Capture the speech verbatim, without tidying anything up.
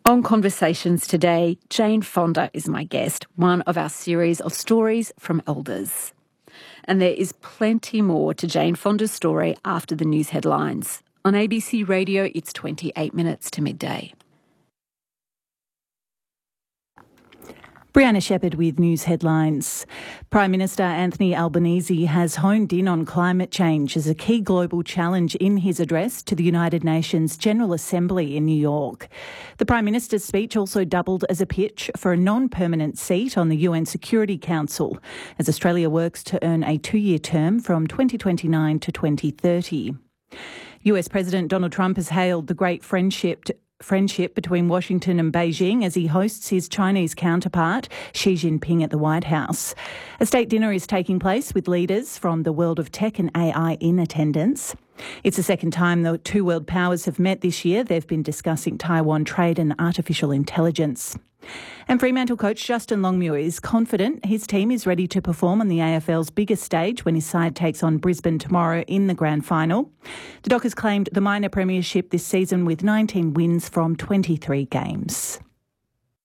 On Conversations today, Jane Fonda is my guest, one of our series of stories from elders. And there is plenty more to Jane Fonda's story after the news headlines. On A B C Radio, it's twenty-eight minutes to midday. Brianna Shepherd with news headlines. Prime Minister Anthony Albanese has honed in on climate change as a key global challenge in his address to the United Nations General Assembly in New York. The Prime Minister's speech also doubled as a pitch for a non-permanent seat on the U N Security Council as Australia works to earn a two-year term from twenty twenty-nine to twenty thirty. U S President Donald Trump has hailed the great friendship to Friendship between Washington and Beijing as he hosts his Chinese counterpart, Xi Jinping, at the White House. A state dinner is taking place with leaders from the world of tech and A I in attendance. It's the second time the two world powers have met this year. They've been discussing Taiwan trade and artificial intelligence. And Fremantle coach Justin Longmuir is confident his team is ready to perform on the A F L's biggest stage when his side takes on Brisbane tomorrow in the grand final. The Dockers claimed the minor premiership this season with nineteen wins from twenty-three games.